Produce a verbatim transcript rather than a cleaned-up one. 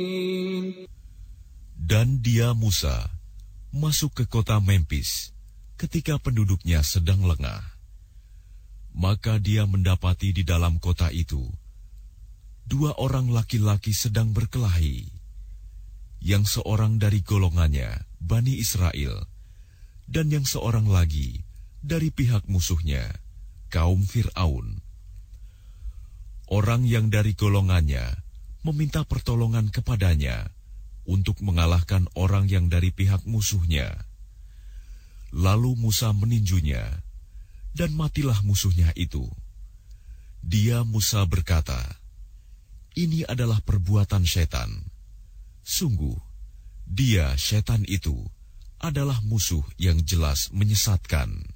Dan dia Musa masuk ke kota Memphis ketika penduduknya sedang lengah. Maka dia mendapati di dalam kota itu dua orang laki-laki sedang berkelahi, yang seorang dari golongannya Bani Israel, dan yang seorang lagi dari pihak musuhnya, kaum Fir'aun. Orang yang dari golongannya meminta pertolongan kepadanya untuk mengalahkan orang yang dari pihak musuhnya. Lalu Musa meninjunya, dan matilah musuhnya itu. Dia Musa berkata, "Ini adalah perbuatan setan. Sungguh, dia setan itu adalah musuh yang jelas menyesatkan."